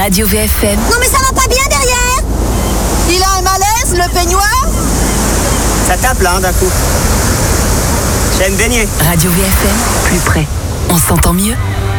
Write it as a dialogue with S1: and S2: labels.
S1: Radio VFM.
S2: Non mais ça va pas bien derrière.
S3: Il a un malaise, le peignoir.
S4: Ça tape là, d'un coup. J'aime baigner.
S1: Radio VFM, plus près. On s'entend mieux.